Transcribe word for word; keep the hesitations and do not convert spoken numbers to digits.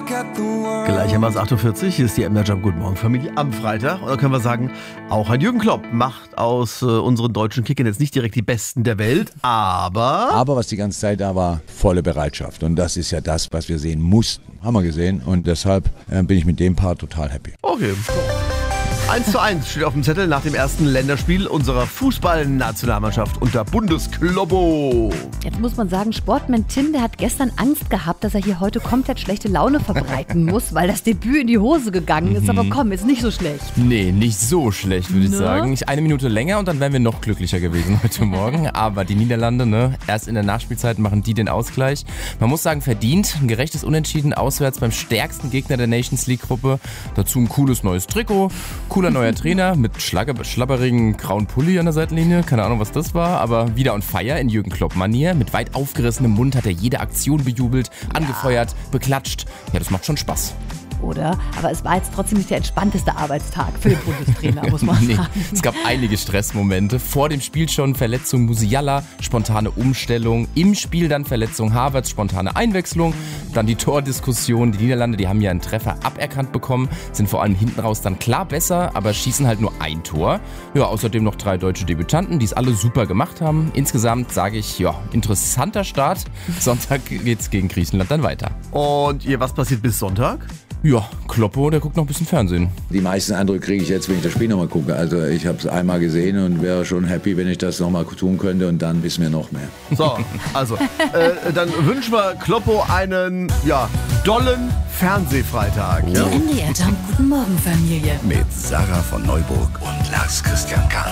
Gleichermaßen acht Uhr vierzig, hier ist die Emma Jump Guten Morgen Familie am Freitag. Und da können wir sagen, auch ein Jürgen Klopp macht aus äh, unseren deutschen Kickern jetzt nicht direkt die Besten der Welt, aber... Aber was die ganze Zeit da war, volle Bereitschaft. Und das ist ja das, was wir sehen mussten. Haben wir gesehen. Und deshalb äh, bin ich mit dem Part total happy. Okay. eins zu eins steht auf dem Zettel nach dem ersten Länderspiel unserer Fußballnationalmannschaft unter Bundesklobbo. Jetzt muss man sagen, Sportman Tim, der hat gestern Angst gehabt, dass er hier heute komplett schlechte Laune verbreiten muss, weil das Debüt in die Hose gegangen ist. Aber komm, ist nicht so schlecht. Nee, nicht so schlecht, würde ich Ne? sagen. Eine Minute länger und dann wären wir noch glücklicher gewesen heute Morgen. Aber die Niederlande, ne, erst in der Nachspielzeit machen die den Ausgleich. Man muss sagen, verdient. Ein gerechtes Unentschieden auswärts beim stärksten Gegner der Nations League-Gruppe. Dazu ein cooles neues Trikot. Cooler neuer Trainer mit schlagger- schlabberigen grauen Pulli an der Seitenlinie. Keine Ahnung, was das war, aber wieder on fire in Jürgen Klopp-Manier. Mit weit aufgerissenem Mund hat er jede Aktion bejubelt, angefeuert, beklatscht. Ja, das macht schon Spaß. Oder? Aber es war jetzt trotzdem nicht der entspannteste Arbeitstag für den Bundestrainer, muss man Nee, sagen. es gab einige Stressmomente. Vor dem Spiel schon Verletzung Musiala, spontane Umstellung. Im Spiel dann Verletzung Havertz, spontane Einwechslung. Dann die Tordiskussion. Die Niederlande, die haben ja einen Treffer aberkannt bekommen, sind vor allem hinten raus dann klar besser, aber schießen halt nur ein Tor. Ja, außerdem noch drei deutsche Debütanten, die es alle super gemacht haben. Insgesamt sage ich, ja, interessanter Start. Sonntag geht's gegen Griechenland dann weiter. Und ihr, was passiert bis Sonntag? Ja, Kloppo, der guckt noch ein bisschen Fernsehen. Die meisten Eindrücke kriege ich jetzt, wenn ich das Spiel nochmal gucke. Also ich habe es einmal gesehen und wäre schon happy, wenn ich das nochmal tun könnte und dann wissen wir noch mehr. So, also, äh, dann wünschen wir Kloppo einen, ja, dollen Fernsehfreitag. Ja? Die M D R Jump Guten Morgen Familie. Mit Sarah von Neuburg und Lars Christian Karl.